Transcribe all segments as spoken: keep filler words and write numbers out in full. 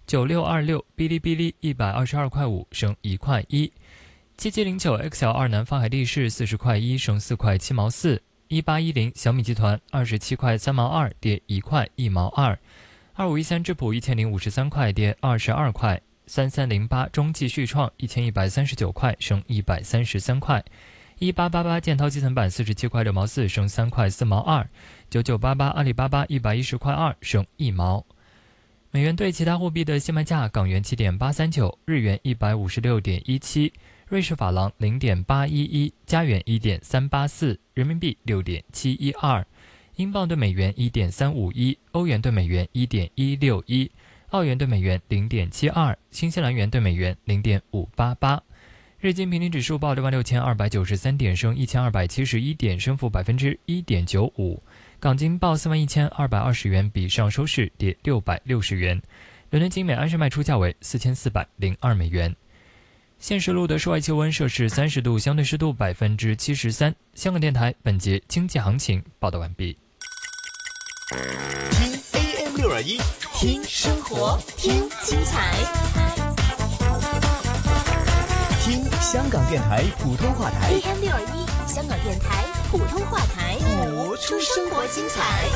九六二六哔哩哔哩一百二十二块五升一块一，七七零九 X L 二南方海力士四十块一升四块七毛四，一八一零小米集团二十七块三毛二跌一块一毛二，二五一三智普一千零五十三块跌二十二块，三三零八中继续创一千一百三十九块升一百三十三块，一八八八建滔基层板四十七块六毛四升三块四毛二，九九八八阿里巴巴一百一十块二升一毛。美元对其他货币的现卖价：港元七点八三九，日元一百五十六点一七，瑞士法郎零点八一一，加元一点三八四，人民币六点七一二，英镑对美元一点三五一，欧元对美元一点一六一，澳元对美元零点七二，新西兰元对美元零点五八八。日经平均指数报六万六千二百九十三点，升一千二百七十一点，升幅百分之一点九五。港金报四万一千二百二十元，比上收市跌六百六十元。伦敦金每安士卖出价为四千四百零二美元。现时路的室外气温摄氏三十度，相对湿度百分之七十三。香港电台本节经济行情报道完毕。 听 A M 六二一，听生活，听精彩。听香港电台普通话台 A M 六二一，香港电台普通话台， 播出生活精彩。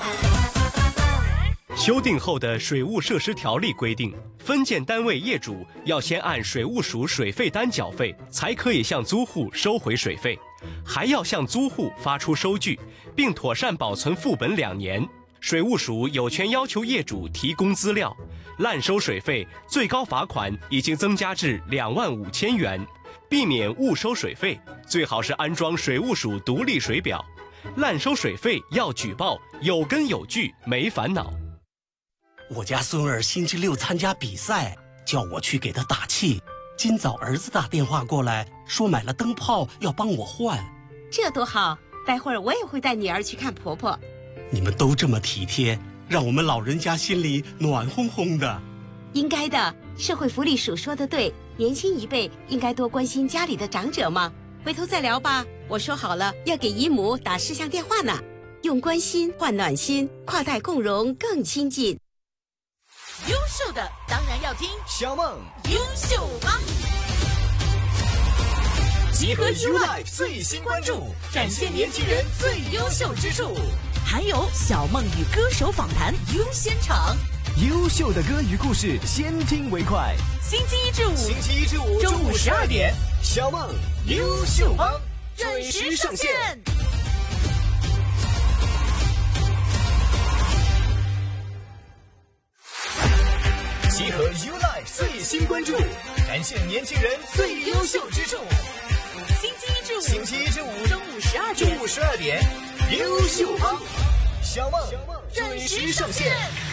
修订后的水务设施条例规定，分建单位业主要先按水务署水费单缴费，才可以向租户收回水费，还要向租户发出收据，并妥善保存副本两年。水务署有权要求业主提供资料，滥收水费最高罚款已经增加至两万五千元。避免误收水费，最好是安装水务署独立水表。滥收水费要举报，有根有据，没烦恼。 我家孙儿星期六参加比赛，叫我去给他打气。今早儿子打电话过来，说买了灯泡要帮我换。 这多好，待会儿我也会带女儿去看婆婆。 你们都这么体贴，让我们老人家心里暖烘烘的。 应该的，社会福利署说的对，年轻一辈应该多关心家里的长者嘛。回头再聊吧，我说好了要给姨母打视像电话呢。用关心换暖心，跨代共融更亲近。 优秀的当然要听小梦优秀帮， 集合 U Life 最新关注，展现年轻人最优秀之处， 还有小梦与歌手访谈优先场。 优秀的歌与故事，先听为快。 星期一至五， 星期一至五中午十二点，小梦优秀帮准时上线。集合 U Life 最新关注，展现年轻人最优秀之处。 星期一至五， 星期一至五中午十二点， 中午十二点，优秀帮小梦准时上线。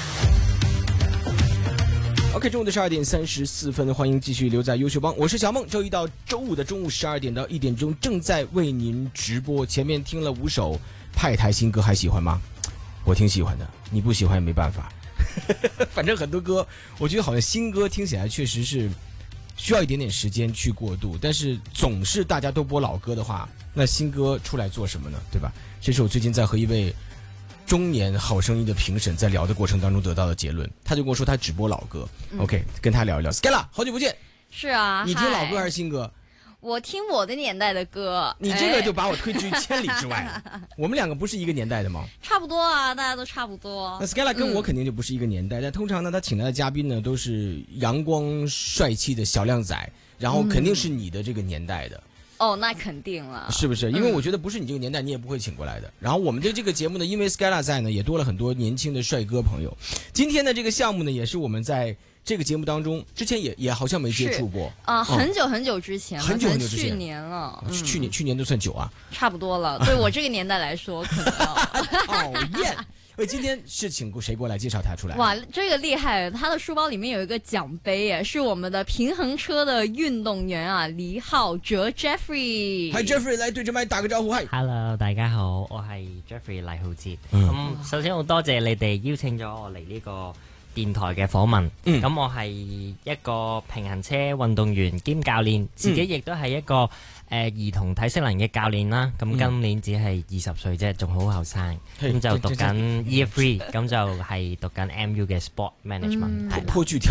OK， 中午的十二点三十四分，欢迎继续留在优秀帮，我是小梦。周一到周五的中午十二点到一点钟正在为您直播。前面听了五首派台新歌，还喜欢吗？我挺喜欢的，你不喜欢也没办法。反正很多歌，我觉得好像新歌听起来确实是需要一点点时间去过渡，但是总是大家都播老歌的话，那新歌出来做什么呢？对吧？这是我最近在和一位中年好声音的评审在聊的过程当中得到的结论。他就跟我说他只播老歌、嗯、OK， 跟他聊一聊。 Skella 好久不见。 是啊， 你听老歌还是新歌？ 我听我的年代的歌。 你这个就把我推居千里之外了、哎、我们两个不是一个年代的吗？ 差不多啊，大家都差不多。 那 Skella 跟我肯定就不是一个年代、嗯、但通常呢他请来的嘉宾呢都是阳光帅气的小靓仔，然后肯定是你的这个年代的、 嗯、哦，那肯定了， 是不是？因为我觉得不是你这个年代你也不会请过来的、嗯、然后我们的这个节目呢，因为 Skella 在呢也多了很多年轻的帅哥朋友。今天的这个项目呢也是我们在这个节目当中之前也也好像没接触过啊、呃，很久很久之前了， 很久很久之前， 去年了， 嗯、去年去年都算久啊， 差不多了。对我这个年代来说，可能讨厌。喂，今天是请过谁过来介绍他出来？ 哇，这个厉害！他的书包里面有一个奖杯耶，是我们的平衡车的运动员啊，黎浩哲 Jeffrey。 係 Jeffrey 嚟對住咪打個招呼。係 ，Hello， 大家好，我係 Jeffrey 黎浩哲。咁、嗯、首先好多謝你哋邀請咗我嚟呢、這個電台嘅訪問，咁、嗯、我係一個平衡車運動員兼教練，自己亦都係一個誒、呃、兒童體適能嘅教練啦。咁今年只係二十歲啫，仲好後生。咁就讀緊 Year Three， 咁就係讀緊 M U 嘅 Sport Management。係、嗯、 颇具挑